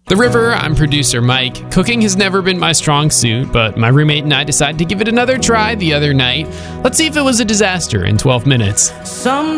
The River, I'm producer Mike. Cooking has never been my strong suit, but my roommate and I decided to give it another try the other night. Let's see if it was a disaster in 12 minutes. Some